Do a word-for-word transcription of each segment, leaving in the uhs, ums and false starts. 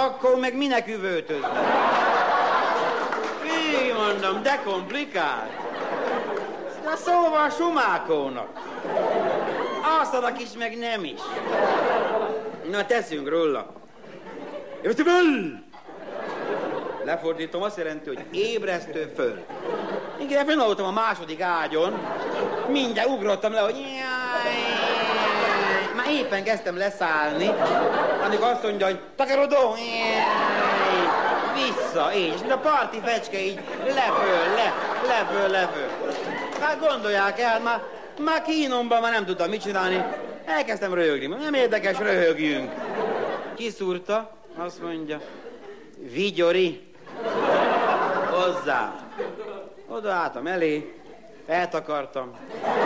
akkor meg minek üvöltözni? Így mondom, de komplikált. Na szóval sumákolnak. Alszanak is, meg nem is. Na, teszünk róla. Jöttünk! Lefordítom, azt jelenti, hogy ébresztő föl. Igen, fönnállottam a második ágyon, mindjárt ugrottam le, hogy jaj, már éppen kezdtem leszállni, amikor azt mondja, hogy takarodó, jaj, vissza, így, és mint a parti fecske így leföl, le, leföl, leföl. Hát gondolják el, már, már kínomban már nem tudtam mit csinálni, elkezdtem röhögni, nem érdekes, röhögjünk. Kiszúrta, azt mondja, Vigyori, hozzá. Odaálltam elé, eltakartam.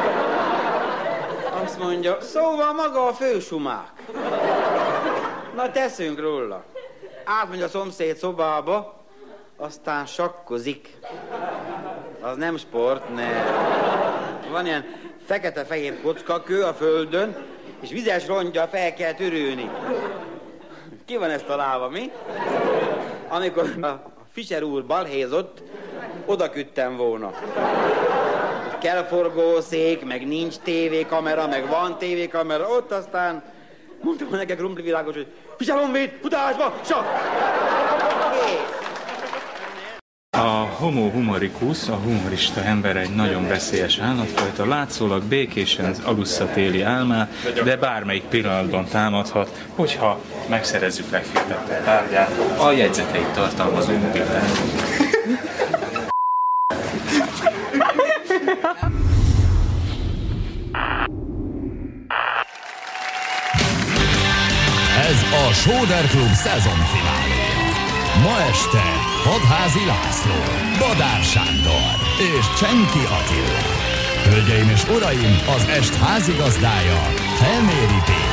Azt mondja, szóval maga a fősumák. Na, teszünk róla. Átmegy a szomszéd szobába, aztán sakkozik. Az nem sport, ne. Van ilyen fekete-fehér kockakő a földön, és vizes rongyal fel kell törülni. Ki van ezt találva, mi? Amikor a Fischer úr balhézott, oda küldtem volna. Kell forgószék, meg nincs tévékamera, meg van tévékamera, ott aztán mondtam nekik Krumpli világos, hogy Fischer honvéd, futásba, sak! A homo humoricus, a humorista ember egy nagyon veszélyes állatfajta, látszólag békésen alussza téli álmát, de bármelyik pillanatban támadhat, hogyha megszerezzük legféltette tárgyát, a jegyzeteit tartalmazó mobiltelefon. Ez a Sóder Klub szezonfináléja. Ma este Hadházi László, Badár Sándor és Csenki Attila. Hölgyeim és uraim, az est házigazdája Felméri Péter.